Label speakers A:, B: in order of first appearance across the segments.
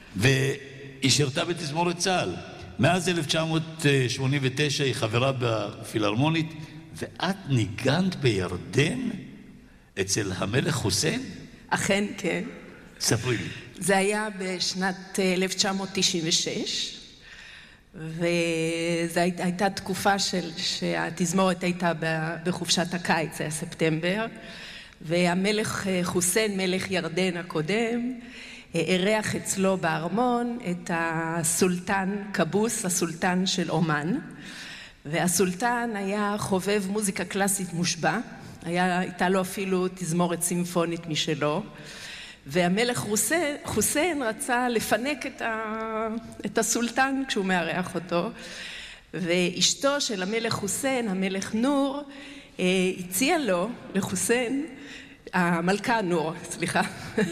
A: והיא שירתה בתזמורת צה"ל. מאז 1989 היא חברה בפילהרמונית, ואת ניגנת בירדן אצל המלך חוסיין?
B: אכן, כן.
A: ספרי לי.
B: זה היה בשנת 1996, וזו הייתה תקופה שהתזמורת הייתה בחופשת הקיץ, זה היה ספטמבר, והמלך חוסיין, מלך ירדן הקודם, אירח אצלו בארמון את הסולטן קבוס, הסולטן של אומן, והסולטן היה חובב מוזיקה קלאסית מושבע, הייתה לו אפילו תזמורת סימפונית משלו, והמלך חוסיין רצה לפנק את הסולטן כשהוא מארח אותו, ואשתו של המלך חוסיין, המלך נור, הציעה לו, לחוסיין, המלכה נור, סליחה,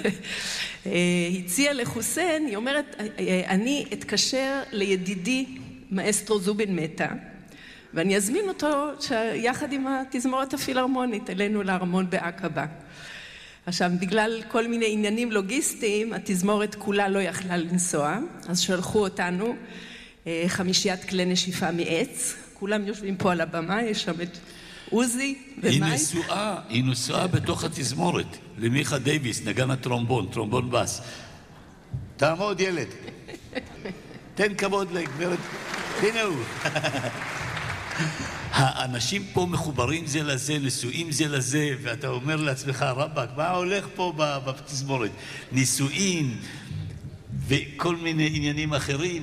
B: הציעה לחוסיין, היא אומרת, אני אתקשר לידידי מאסטרו זובין מטה, ואני אזמין אותו יחד עם התזמורת הפילהרמונית אלינו לארמון בעקבה. עכשיו, בגלל כל מיני עניינים לוגיסטיים, התזמורת כולה לא יכלה לנסוע, אז שלחו אותנו 5 כלי נשיפה מעץ, כולם יושבים פה על הבמה, יש שם את עוזי ומייק.
A: היא נשואה בתוך התזמורת, למיכה דייביס, נגן הטרומבון, טרומבון בס. תעמוד ילד, תן כבוד לגברת, הנה הוא. האנשים פה מחוברים זה לזה, נשואים זה לזה, ואתה אומר לעצמך, רבק, מה הולך פה בתזמורת? נישואין וכל מיני עניינים אחרים.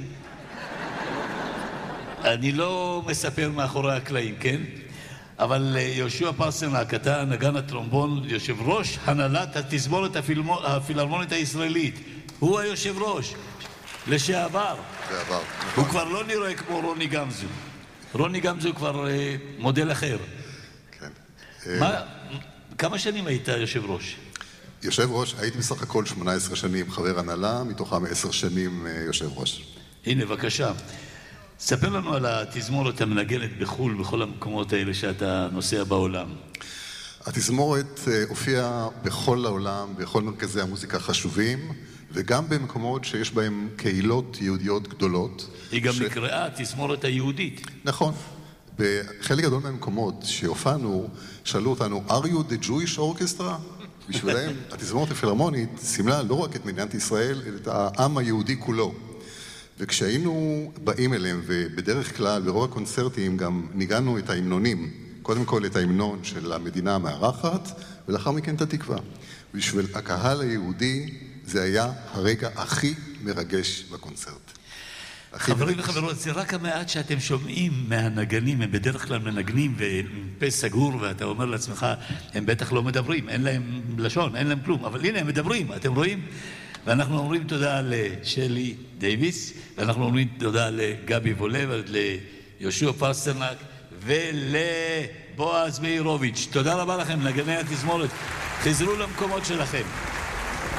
A: אני לא מספר מאחורי הקלעים, כן? אבל יהושע פרסנק, אתה נגן הטרומבון, יושב ראש הנהלת התזמורת הפילהרמונית הישראלית. הוא היושב ראש, לשעבר. הוא כבר לא נראה כמו רוני גמזו. רוני גמזו כבר מודל אחר.
C: כן.
A: כמה שנים היית יושב ראש?
C: יושב ראש, הייתי בסך הכל 18 שנים חבר הנהלה, מתוכם 10 שנים יושב ראש.
A: הנה, בבקשה. ספר לנו על התזמורת המנגנת בחול, בכל המקומות האלה שאתה נוסע בעולם.
C: התזמורת הופיעה בכל העולם, בכל מרכזי המוזיקה החשובים, וגם במקומות שיש בהם קהילות יהודיות גדולות.
A: היא גם נקראה התזמורת היהודית.
C: נכון. בחלק גדול מהמקומות שהופענו, שאלו אותנו, are you the Jewish orchestra? בשבילם, התזמורת הפילהרמונית סימלה לא רק את מדינת ישראל, אלא את העם היהודי כולו. וכשהיינו באים אליהם, ובדרך כלל ברוב הקונצרטים גם ניגענו את ההמנונים, קודם כל את ההמנון של המדינה המארחת, ולאחר מכן את התקווה. בשביל הקהל היהודי זה היה הרגע הכי מרגש בקונצרט.
A: חברים וחברות, זה רק המעט שאתם שומעים מהנגנים, הם בדרך כלל מנגנים ופה סגור, ואתה אומר לעצמך, הם בטח לא מדברים, אין להם לשון, אין להם כלום, אבל הנה הם מדברים, אתם רואים? ואנחנו אומרים תודה לשלי דייביס, ואנחנו אומרים תודה לגבי וולה, ליהושע פרסנק, ולבועז מאירוביץ'. תודה רבה לכם, נגני התזמורת. חזרו למקומות שלכם.